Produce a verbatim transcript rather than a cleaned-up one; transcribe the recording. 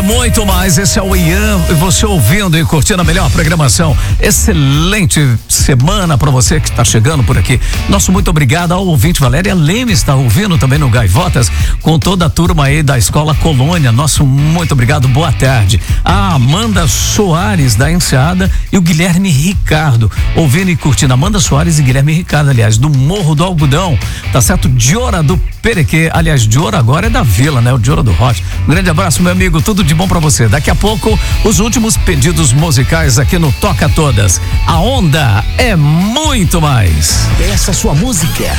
muito mais. Esse é o Ian, e você ouvindo e curtindo a melhor programação. Excelente semana para você que está chegando por aqui. Nosso muito obrigado ao ouvinte. Valéria Leme está ouvindo também no Gaivotas, com toda a turma aí da Escola Colônia. Nosso muito obrigado, boa tarde. A Amanda Soares da Enseada e o Guilherme Ricardo ouvindo e curtindo. Amanda Soares e Guilherme Ricardo, aliás, do Morro do Algodão, tá certo? Diora do Perequê, aliás, Diora agora é da Vila, né? O Diora do Rocha. Um grande abraço, meu amigo, tudo de bom pra você. Daqui a pouco, os últimos pedidos musicais aqui no Toca Todas. A onda é muito mais. Peça sua música.